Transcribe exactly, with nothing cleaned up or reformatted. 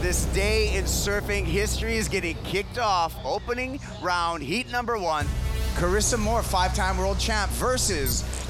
This day in surfing history is getting kicked off. Opening round, heat number one. Carissa Moore, five-time world champ, versus